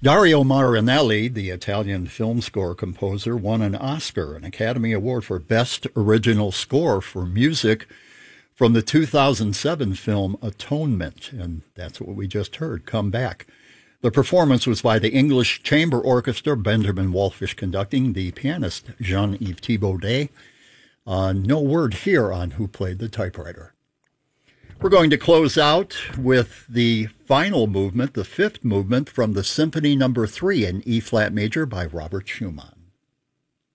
Dario Marianelli, the Italian film score composer, won an Oscar, an Academy Award for Best Original Score for Music from the 2007 film Atonement. And that's what we just heard, Come Back. The performance was by the English Chamber Orchestra, Benjamin Wallfisch conducting, the pianist Jean-Yves Thibaudet. No word here on who played the typewriter. We're going to close out with the final movement, the fifth movement from the Symphony No. 3 in E-flat major by Robert Schumann.